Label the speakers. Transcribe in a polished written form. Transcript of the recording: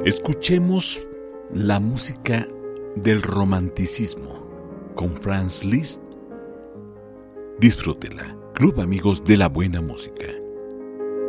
Speaker 1: Escuchemos la música del romanticismo con Franz Liszt. Disfrútela. Club Amigos de la Buena Música.